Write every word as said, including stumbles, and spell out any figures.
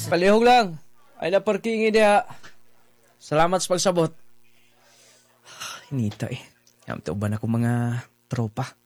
Palihog lang. Ay na parking diha. Salamat sa pagsabot. Hinita eh. Yam to ba na ko mga tropa?